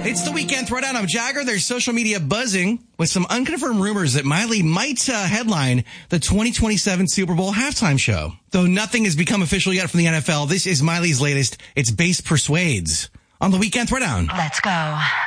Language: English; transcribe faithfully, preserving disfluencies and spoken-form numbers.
It's the Weekend Throwdown. I'm Jagger. There's social media buzzing with some unconfirmed rumors that Miley might uh, headline the twenty twenty-seven Super Bowl halftime show. Though nothing has become official yet from the N F L, this is Miley's latest. It's Base Persuades on the Weekend Throwdown. Let's go.